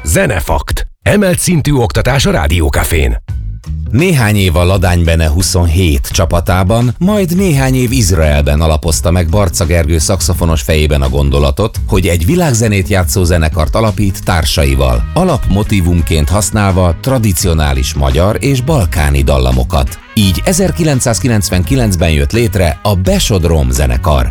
Zenefakt. Emelt szintű oktatás a Rádiókafén. Néhány év a Ladány Bene 27 csapatában, majd néhány év Izraelben alapozta meg Barca Gergő szaxofonos fejében a gondolatot, hogy egy világzenét játszó zenekart alapít társaival, alapmotívumként használva tradicionális magyar és balkáni dallamokat. Így 1999-ben jött létre a Besodrom zenekar.